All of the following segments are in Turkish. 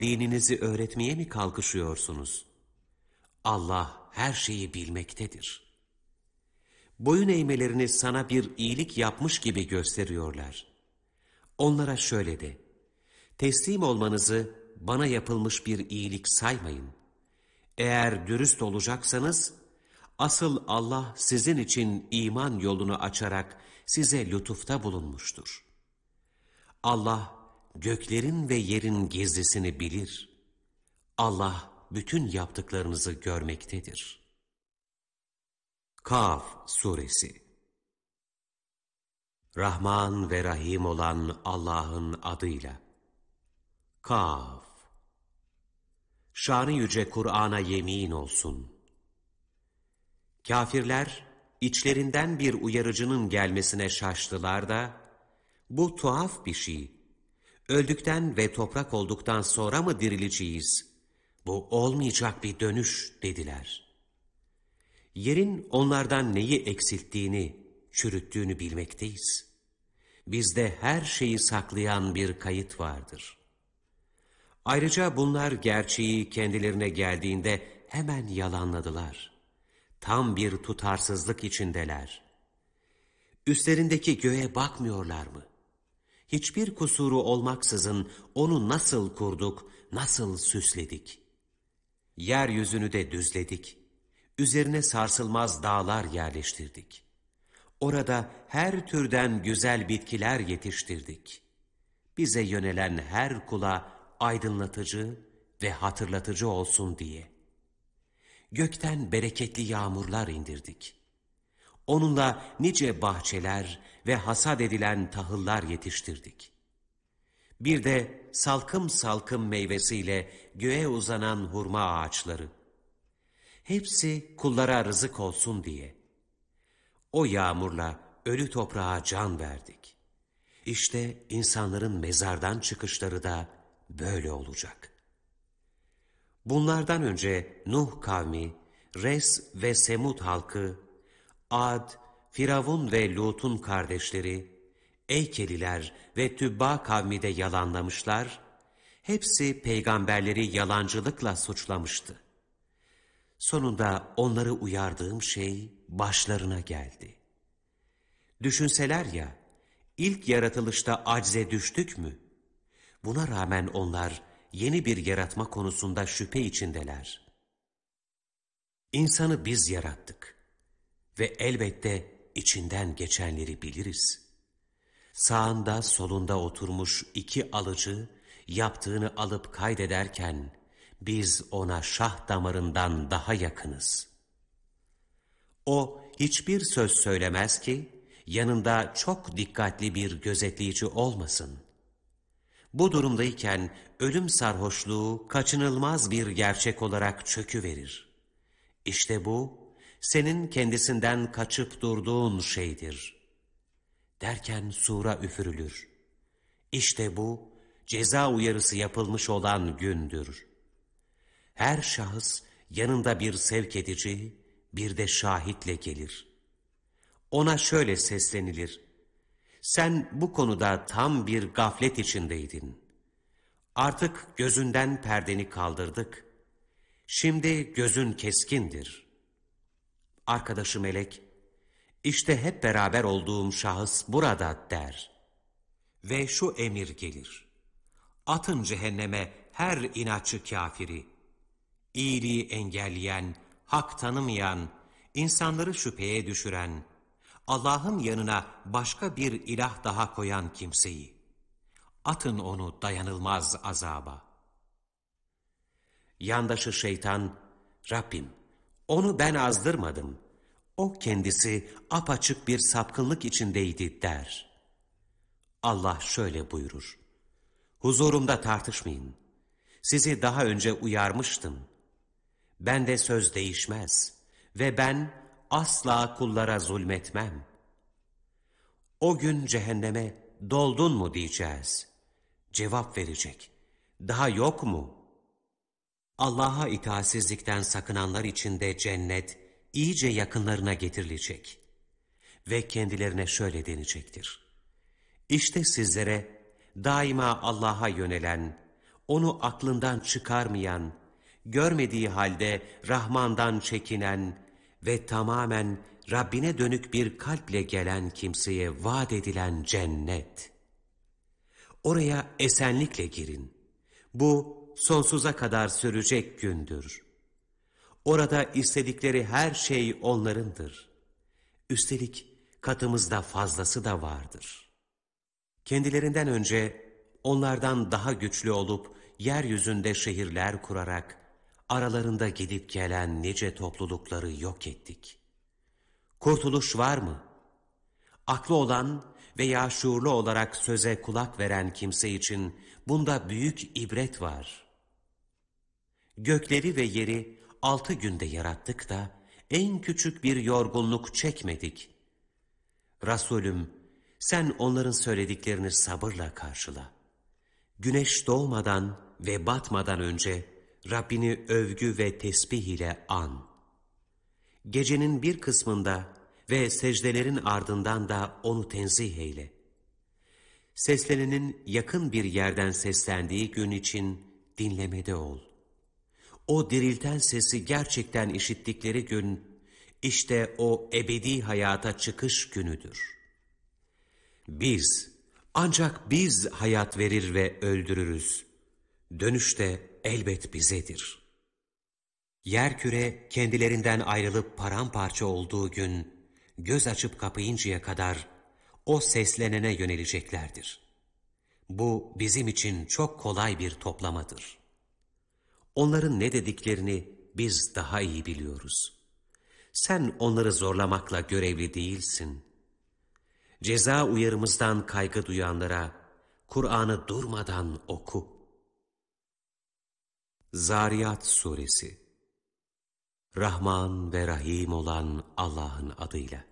dininizi öğretmeye mi kalkışıyorsunuz? Allah her şeyi bilmektedir. Boyun eğmelerini sana bir iyilik yapmış gibi gösteriyorlar. Onlara şöyle de, teslim olmanızı bana yapılmış bir iyilik saymayın. Eğer dürüst olacaksanız, asıl Allah sizin için iman yolunu açarak size lütufta bulunmuştur. Allah göklerin ve yerin gizlisini bilir. Allah bütün yaptıklarınızı görmektedir. Kaf Suresi. Rahman ve Rahim olan Allah'ın adıyla. Kaf. Şanı yüce Kur'an'a yemin olsun. Kafirler içlerinden bir uyarıcının gelmesine şaştılar da, bu tuhaf bir şey, öldükten ve toprak olduktan sonra mı dirileceğiz? Bu olmayacak bir dönüş dediler. Yerin onlardan neyi eksilttiğini, çürüttüğünü bilmekteyiz. Bizde her şeyi saklayan bir kayıt vardır. Ayrıca bunlar gerçeği kendilerine geldiğinde hemen yalanladılar. Tam bir tutarsızlık içindeler. Üstlerindeki göğe bakmıyorlar mı? Hiçbir kusuru olmaksızın onu nasıl kurduk, nasıl süsledik? Yeryüzünü de düzledik. Üzerine sarsılmaz dağlar yerleştirdik. Orada her türden güzel bitkiler yetiştirdik. Bize yönelen her kula aydınlatıcı ve hatırlatıcı olsun diye. Gökten bereketli yağmurlar indirdik. Onunla nice bahçeler ve hasat edilen tahıllar yetiştirdik. Bir de salkım salkım meyvesiyle göğe uzanan hurma ağaçları. Hepsi kullara rızık olsun diye. O yağmurla ölü toprağa can verdik. İşte insanların mezardan çıkışları da böyle olacak. Bunlardan önce Nuh kavmi, Res ve Semud halkı, Ad, Firavun ve Lut'un kardeşleri, Eykeliler ve Tübba kavmi de yalanlamışlar, hepsi peygamberleri yalancılıkla suçlamıştı. Sonunda onları uyardığım şey başlarına geldi. Düşünseler ya, ilk yaratılışta acze düştük mü? Buna rağmen onlar yeni bir yaratma konusunda şüphe içindeler. İnsanı biz yarattık ve elbette içinden geçenleri biliriz. Sağında solunda oturmuş iki alıcı yaptığını alıp kaydederken biz ona şah damarından daha yakınız. O hiçbir söz söylemez ki yanında çok dikkatli bir gözetleyici olmasın. Bu durumdayken ölüm sarhoşluğu kaçınılmaz bir gerçek olarak çöküverir. İşte bu senin kendisinden kaçıp durduğun şeydir. Derken sura üfürülür. İşte bu ceza uyarısı yapılmış olan gündür. Her şahıs yanında bir sevk edici, bir de şahitle gelir. Ona şöyle seslenilir: sen bu konuda tam bir gaflet içindeydin. Artık gözünden perdeni kaldırdık. Şimdi gözün keskindir. Arkadaşı melek, işte hep beraber olduğum şahıs burada der. Ve şu emir gelir: atın cehenneme her inatçı kafiri. İyiliği engelleyen, hak tanımayan, insanları şüpheye düşüren, Allah'ın yanına başka bir ilah daha koyan kimseyi. Atın onu dayanılmaz azaba. Yandaşı şeytan, Rabbim, onu ben azdırmadım. O kendisi apaçık bir sapkınlık içindeydi der. Allah şöyle buyurur: huzurumda tartışmayın. Sizi daha önce uyarmıştım. Bende söz değişmez ve ben asla kullara zulmetmem. O gün cehenneme doldun mu diyeceğiz. Cevap verecek: daha yok mu? Allah'a itaatsizlikten sakınanlar için de cennet iyice yakınlarına getirilecek. Ve kendilerine şöyle denecektir: İşte sizlere daima Allah'a yönelen, onu aklından çıkarmayan, görmediği halde Rahman'dan çekinen ve tamamen Rabbine dönük bir kalple gelen kimseye vaat edilen cennet. Oraya esenlikle girin. Bu sonsuza kadar sürecek gündür. Orada istedikleri her şey onlarındır. Üstelik katımızda fazlası da vardır. Kendilerinden önce onlardan daha güçlü olup yeryüzünde şehirler kurarak aralarında gidip gelen nice toplulukları yok ettik. Kurtuluş var mı? Aklı olan veya şuurlu olarak söze kulak veren kimse için bunda büyük ibret var. Gökleri ve yeri 6 günde yarattık da en küçük bir yorgunluk çekmedik. Resulüm, sen onların söylediklerini sabırla karşıla. Güneş doğmadan ve batmadan önce Rabbini övgü ve tesbih ile an. Gecenin bir kısmında ve secdelerin ardından da onu tenzih eyle. Seslenenin yakın bir yerden seslendiği gün için dinlemede ol. O dirilten sesi gerçekten işittikleri gün, işte o ebedi hayata çıkış günüdür. Ancak biz hayat verir ve öldürürüz. Dönüş de elbet bizedir. Yerküre kendilerinden ayrılıp paramparça olduğu gün, göz açıp kapayıncaya kadar o seslenene yöneleceklerdir. Bu bizim için çok kolay bir toplamadır. Onların ne dediklerini biz daha iyi biliyoruz. Sen onları zorlamakla görevli değilsin. Ceza uyarımızdan kaygı duyanlara Kur'an'ı durmadan oku. Zariyat Suresi. Rahman ve Rahim olan Allah'ın adıyla.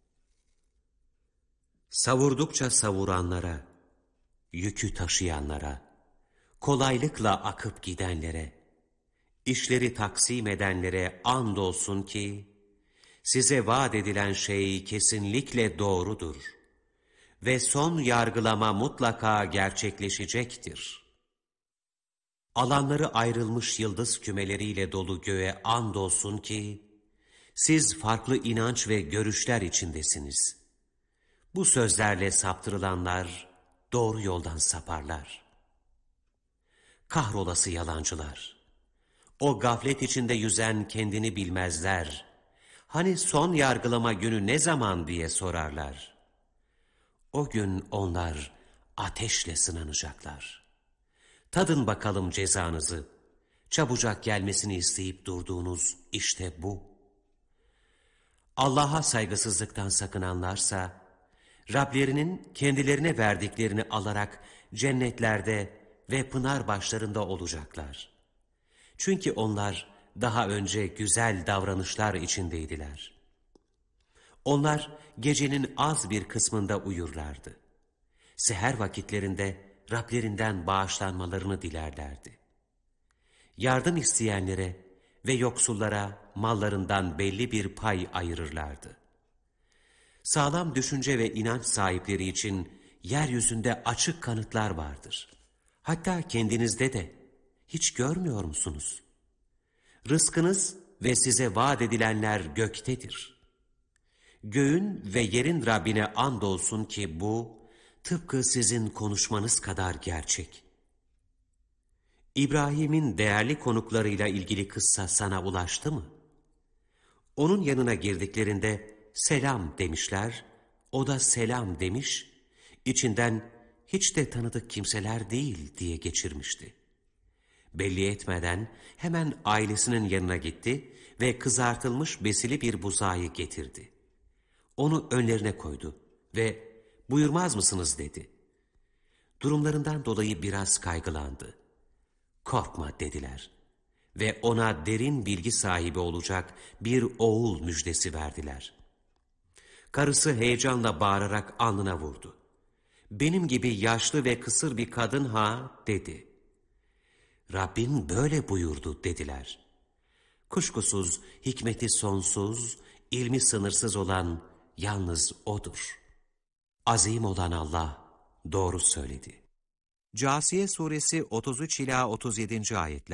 Savurdukça savuranlara, yükü taşıyanlara, kolaylıkla akıp gidenlere, işleri taksim edenlere andolsun ki, size vaat edilen şey kesinlikle doğrudur ve son yargılama mutlaka gerçekleşecektir. Alanları ayrılmış yıldız kümeleriyle dolu göğe andolsun ki, siz farklı inanç ve görüşler içindesiniz. Bu sözlerle saptırılanlar doğru yoldan saparlar. Kahrolası yalancılar! O gaflet içinde yüzen kendini bilmezler. Hani son yargılama günü ne zaman diye sorarlar. O gün onlar ateşle sınanacaklar. Tadın bakalım cezanızı. Çabucak gelmesini isteyip durduğunuz işte bu. Allah'a saygısızlıktan sakınanlarsa, Rablerinin kendilerine verdiklerini alarak cennetlerde ve pınar başlarında olacaklar. Çünkü onlar daha önce güzel davranışlar içindeydiler. Onlar gecenin az bir kısmında uyurlardı. Seher vakitlerinde Rablerinden bağışlanmalarını dilerlerdi. Yardım isteyenlere ve yoksullara mallarından belli bir pay ayırırlardı. Sağlam düşünce ve inanç sahipleri için yeryüzünde açık kanıtlar vardır. Hatta kendinizde de hiç görmüyor musunuz? Rızkınız ve size vaat edilenler göktedir. Göğün ve yerin Rabbine andolsun ki bu, tıpkı sizin konuşmanız kadar gerçek. İbrahim'in değerli konuklarıyla ilgili kıssa sana ulaştı mı? Onun yanına girdiklerinde selam demişler, o da selam demiş, içinden hiç de tanıdık kimseler değil diye geçirmişti. Belli etmeden hemen ailesinin yanına gitti ve kızartılmış besili bir buzağı getirdi. Onu önlerine koydu ve buyurmaz mısınız dedi. Durumlarından dolayı biraz kaygılandı. Korkma dediler ve ona derin bilgi sahibi olacak bir oğul müjdesi verdiler. Karısı heyecanla bağırarak alnına vurdu. Benim gibi yaşlı ve kısır bir kadın ha dedi. Rabbin böyle buyurdu dediler. Kuşkusuz hikmeti sonsuz, ilmi sınırsız olan yalnız O'dur. Azim olan Allah doğru söyledi. Câsiye suresi 33 ila 37. ayetler.